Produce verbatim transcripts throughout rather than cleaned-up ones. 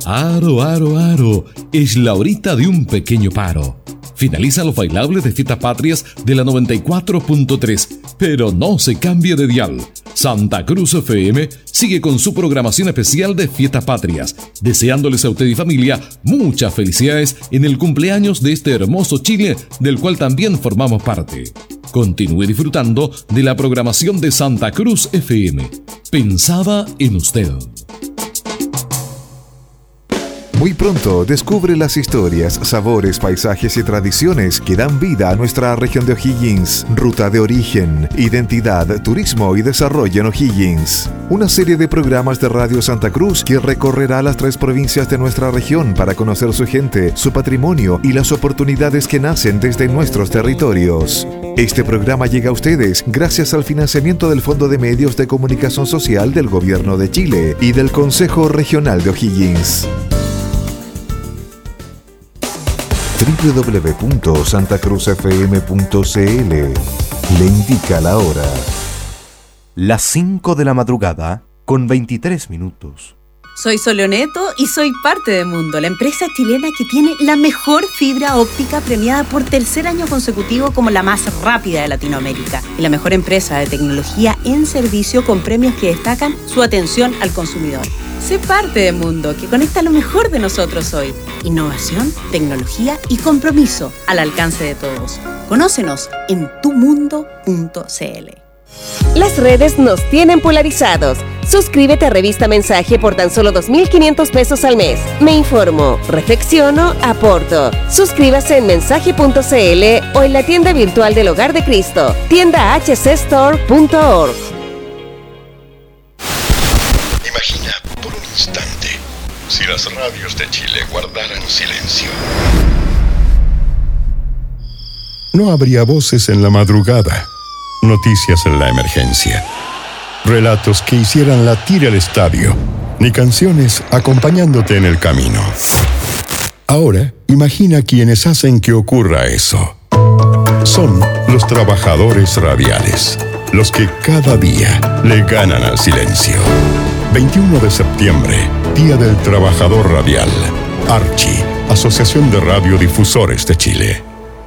Aro, aro, aro, es la horita de un pequeño paro. Finalizan los bailables de Fiestas Patrias de la noventa y cuatro punto tres, pero no se cambie de dial. Santa Cruz F M sigue con su programación especial de Fiestas Patrias, deseándoles a usted y familia muchas felicidades en el cumpleaños de este hermoso Chile, del cual también formamos parte. Continúe disfrutando de la programación de Santa Cruz F M. Pensaba en usted. Muy pronto descubre las historias, sabores, paisajes y tradiciones que dan vida a nuestra región de O'Higgins. Ruta de origen, identidad, turismo y desarrollo en O'Higgins. Una serie de programas de Radio Santa Cruz que recorrerá las tres provincias de nuestra región para conocer su gente, su patrimonio y las oportunidades que nacen desde nuestros territorios. Este programa llega a ustedes gracias al financiamiento del Fondo de Medios de Comunicación Social del Gobierno de Chile y del Consejo Regional de O'Higgins. doble u doble u doble u punto santa cruz f m punto c l le indica la hora. Las cinco de la madrugada con veintitrés minutos. Soy Soleoneto y soy parte de Mundo, la empresa chilena que tiene la mejor fibra óptica premiada por tercer año consecutivo como la más rápida de Latinoamérica y la mejor empresa de tecnología en servicio con premios que destacan su atención al consumidor. Sé parte de Mundo, que conecta lo mejor de nosotros hoy. Innovación, tecnología y compromiso al alcance de todos. Conócenos en tu mundo punto c l. Las redes nos tienen polarizados. Suscríbete a Revista Mensaje por tan solo dos mil quinientos pesos al mes. Me informo, reflexiono, aporto. Suscríbase en mensaje punto c l o en la tienda virtual del Hogar de Cristo, tienda h c store punto org. Imagina por un instante si las radios de Chile guardaran silencio. No habría voces en la madrugada, noticias en la emergencia, relatos que hicieran latir el estadio, ni canciones acompañándote en el camino. Ahora, imagina quienes hacen que ocurra eso. Son los trabajadores radiales, los que cada día le ganan al silencio. veintiuno de septiembre, Día del Trabajador Radial. Archi, Asociación de Radiodifusores de Chile.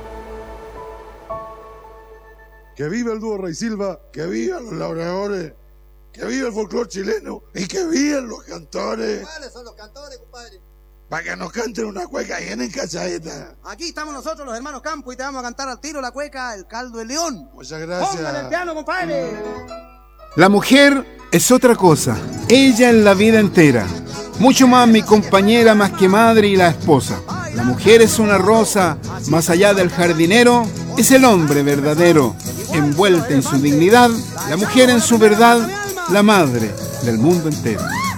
Que viva el dúo Rey Silva, que vivan los laureadores, que viva el folclore chileno y que vivan los cantores. ¿Cuáles son los cantores, compadre? Para que nos canten una cueca bien encachadita. Aquí estamos nosotros, los hermanos Campo, y te vamos a cantar al tiro la cueca El Caldo de León. Muchas gracias. Póngale el piano, compadre. La mujer es otra cosa, ella en la vida entera. Mucho más mi compañera, más que madre y la esposa. La mujer es una rosa, más allá del jardinero, es el hombre verdadero. Envuelta en su dignidad, la mujer en su verdad, la madre del mundo entero.